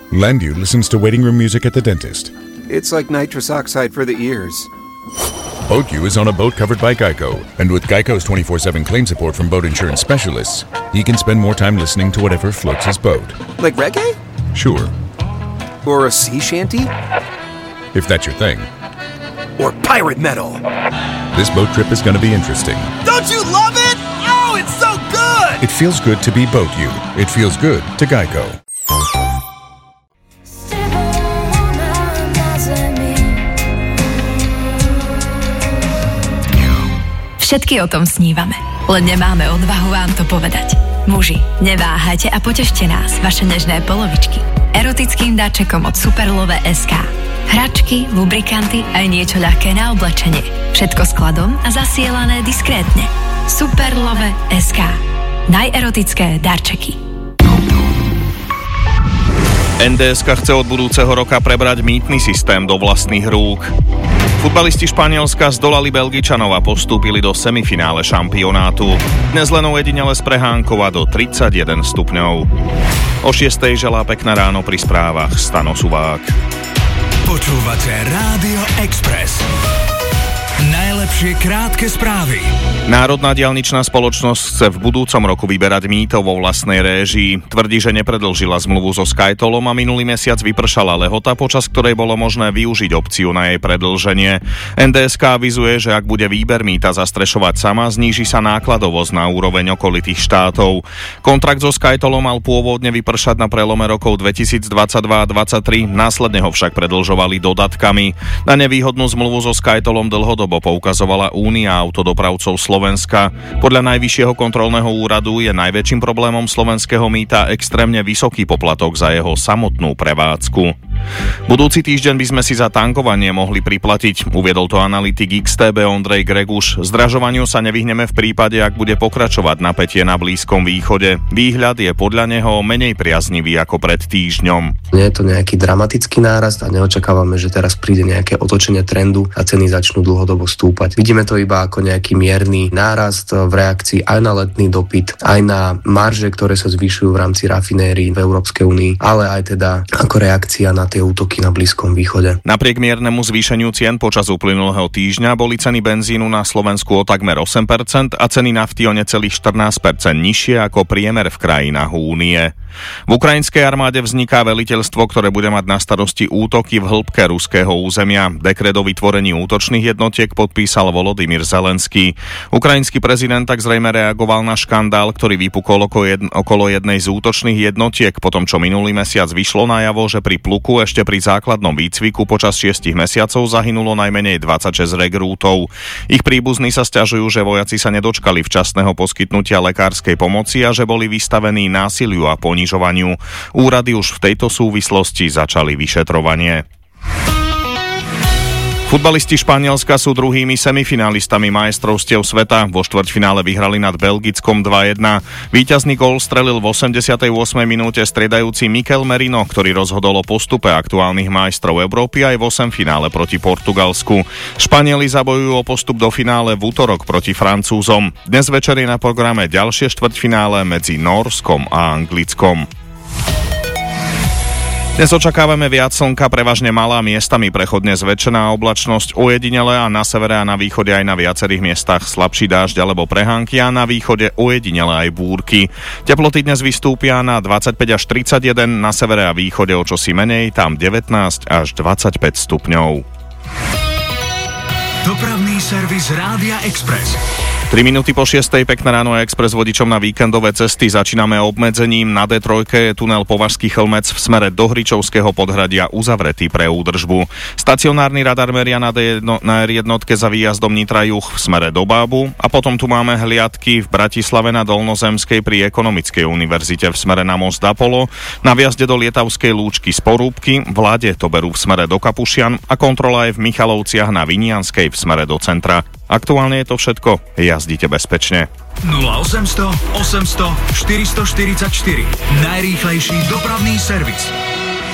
Landu listens to waiting room music at the dentist. It's like nitrous oxide for the ears. BoatU is on a boat covered by Geico, and with Geico's 24/7 claim support from boat insurance specialists, he can spend more time listening to whatever floats his boat. Like reggae? Sure. Or a sea shanty? If that's your thing. Or pirate metal? This boat trip is going to be interesting. Don't you love it? Oh, it's so good! It feels good to be BoatU. It feels good to Geico. Všetky o tom snívame, len nemáme odvahu vám to povedať. Muži, neváhajte a potešte nás, vaše nežné polovičky, erotickým darčekom od Superlove.sk. Hračky, lubrikanty aj niečo ľahké na oblečenie. Všetko skladom a zasielané diskrétne. Superlove.sk. Najerotické darčeky. NDSK chce od budúceho roka prebrať mýtny systém do vlastných rúk. Futbalisti Španielska zdolali Belgičanov a postúpili do semifinále šampionátu. Dnes len ojedinele z Prehánková do 31 stupňov. O 6:00 želá pekné ráno pri správach Stano Suvák. Počúvate Rádio Express. Najlepšie krátke správy. Národná diaľničná spoločnosť chce v budúcom roku vyberať mýto vo vlastnej réžii. Tvrdí, že nepredĺžila zmluvu so Skytolom a minulý mesiac vypršala lehota, počas ktorej bolo možné využiť opciu na jej predĺženie. NDSK avizuje, že ak bude výber mýta zastrešovať sama, zníži sa nákladovosť na úroveň okolitých štátov. Kontrakt so Skytolom mal pôvodne vypršať na prelome rokov 2022 a 2023, následne ho však predĺžovali dodatkami. Na nevýhodnú zmluvu so Skytolom dlhodobo poukazovala Únia autodopravcov Slovenska. Podľa Najvyššieho kontrolného úradu je najväčším problémom slovenského mýta extrémne vysoký poplatok za jeho samotnú prevádzku. Budúci týždeň by sme si za tankovanie mohli priplatiť, uviedol to analytik XTB Ondrej Greguš. Zdražovaniu sa nevyhneme v prípade, ak bude pokračovať napätie na Blízkom východe. Výhľad je podľa neho menej priaznivý ako pred týždňom. Nie je to nejaký dramatický nárast a neočakávame, že teraz príde nejaké otočenie trendu a ceny začnú dlhodobo stúpať. Vidíme to iba ako nejaký mierny nárast v reakcii aj na letný dopyt, aj na marže, ktoré sa zvyšujú v rámci rafinérií v Európskej únii, ale aj teda ako reakcia na tie útoky na Blízkom východe. Napriek miernemu zvýšeniu cien počas uplynulého týždňa boli ceny benzínu na Slovensku o takmer 8% a ceny nafty o necelých 14% nižšie ako priemer v krajinách Únie. V ukrajinskej armáde vzniká veliteľstvo, ktoré bude mať na starosti útoky v hĺbke ruského územia. Dekret o vytvorení útočných jednotiek podpísal Volodymyr Zelenský. Ukrajinský prezident tak zrejme reagoval na škandál, ktorý vypukol okolo jednej z útočných jednotiek, potom čo minulý mesiac vyšlo najavo, že pri pluku ešte pri základnom výcviku počas 6 mesiacov zahynulo najmenej 26 rekrútov. Ich príbuzní sa sťažujú, že vojaci sa nedočkali včasného poskytnutia lekárskej pomoci a že boli vystavení násiliu a ponižovaniu. Úrady už v tejto súvislosti začali vyšetrovanie. Futbalisti Španielska sú druhými semifinálistami majstrovstiev sveta. Vo štvrťfinále vyhrali nad Belgickom 2-1. Víťazný gól strelil v 88. minúte striedajúci Mikel Merino, ktorý rozhodol o postupe aktuálnych majstrov Európy aj v 8 finále proti Portugalsku. Španieli zabojujú o postup do finále v utorok proti Francúzom. Dnes večer je na programe ďalšie štvrťfinále medzi Nórskom a Anglickom. Dnes očakávame viac slnka, prevažne malá, miestami prechodne zväčšená oblačnosť, ojedinele a na severe a na východe aj na viacerých miestach slabší dážď alebo prehánky a na východe ojedinele aj búrky. Teploty dnes vystúpia na 25 až 31, na severe a východe o čosi menej, tam 19 až 25 stupňov. Dopravný servis Rádia Express. 3 minúty po 6:00, pekné ráno, Express vodičom na víkendové cesty. Začíname obmedzením. Na D3 je tunel Považský Chlmec v smere do Hričovského podhradia uzavretý pre údržbu. Stacionárny radar meria na R1 za výjazdom Nitra Juh v smere do Bábu a potom tu máme hliadky v Bratislave na Dolnozemskej pri Ekonomickej univerzite v smere na most Apollo, na viazde do Lietavskej Lúčky z Porúbky, v Lade to berú v smere do Kapušian a kontrola je v Michalovciach na Vinianskej v smere do centra. Aktuálne je to všetko. Jazdite bezpečne. 0800 800 444. Najrýchlejší dopravný servis.